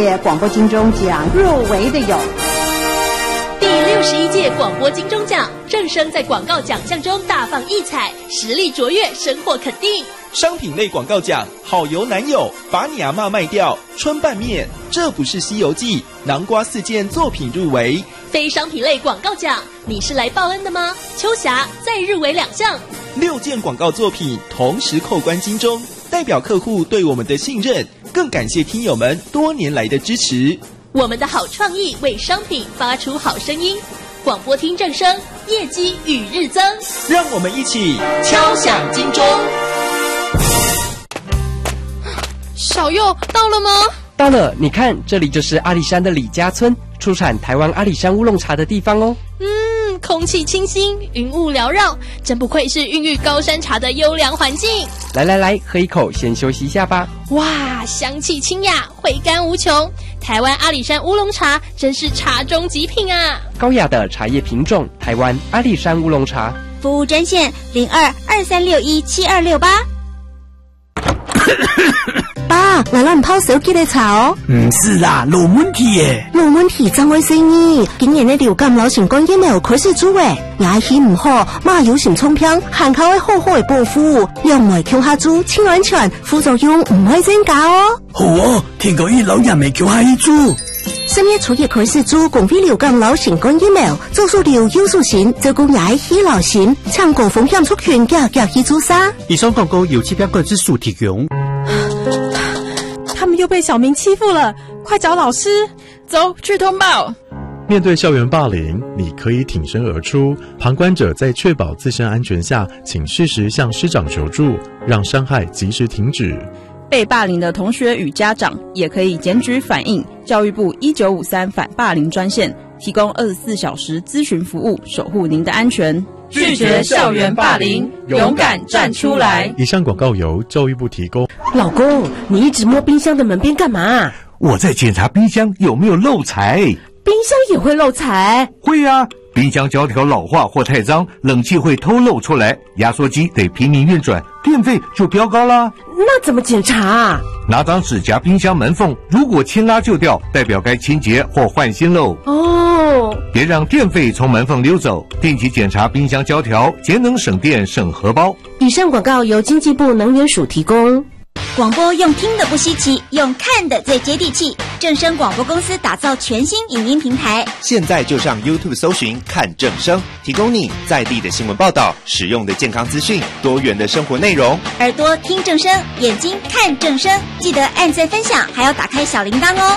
广播金钟奖入围的有第61届广播金钟奖，正声在广告奖项中大放异彩，实力卓越，深获肯定。 商品类广告奖，好油男友，把你阿嬷卖掉，春拌面，这不是西游记，南瓜4件作品入围。 非商品类广告奖，你是来报恩的吗？秋霞再入围2项 ，6件广告作品同时扣关金钟，代表客户对我们的信任，更感谢听友们多年来的支持。 我们的好创意为商品发出好声音，广播听正声，业绩与日增。 让我们一起敲响金钟。 小佑到了吗？ 到了，你看，这里就是阿里山的李家村，出产台湾阿里山乌龙茶的地方哦。 空气清新，云雾缭绕，真不愧是孕育高山茶的优良环境。 来，喝一口，先休息一下吧。 哇，香气清雅，回甘无穷。台湾阿里山乌龙茶真是茶中极品啊！ 高雅的茶叶品种，台湾阿里山乌龙茶。 服务专线0223617268。 爸，奶奶唔泡手机嚟茶哦。 唔是啦，有问题耶。 有问题怎回事呢？今年的流感流行感染有开始做诶，牙齿唔好，马有心冲偏，含口会好好的保护，又唔会扣下猪，清安全，副作用唔会增加哦。 好哦，听讲伊老人未扣下猪。 深夜初夜开始做共非流感流行感染苗，做数流优素型，做公牙齿流行，抢高风险出拳夹去做啥？ 以上广告由7标志数提供。 他们又被小明欺负了，快找老师， 走去通报。 面对校园霸凌，你可以挺身而出，旁观者在确保自身安全下，请适时向师长求助，让伤害及时停止。 被霸凌的同学与家长也可以检举反映教育部1953反霸凌专线，提供24小时咨询服务，守护您的安全。 拒绝校园霸凌，勇敢站出来。 以上广告由教育部提供。 老公，你一直摸冰箱的门边干嘛？ 我在检查冰箱有没有漏财。 冰箱也会漏财？ 会啊，冰箱胶条老化或太脏，冷气会偷漏出来，压缩机得拼命运转，电费就飙高啦。 那怎么检查啊？ 拿张纸夹冰箱门缝，如果牵拉就掉，代表该清洁或换新喽。 哦， 别让电费从门缝溜走，定期检查冰箱胶条，节能省电省荷包。 以上广告由经济部能源署提供。 广播用听的不稀奇，用看的最接地气。正声广播公司打造全新影音平台， 现在就上 YouTube 搜寻看正声，提供你在地的新闻报道、实用的健康资讯、多元的生活内容。 耳朵听正声，眼睛看正声，记得按赞分享，还要打开小铃铛哦。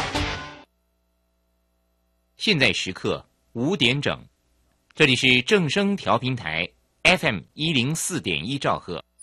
现在时刻5点整，这里是正声调频台 FM104.1兆赫。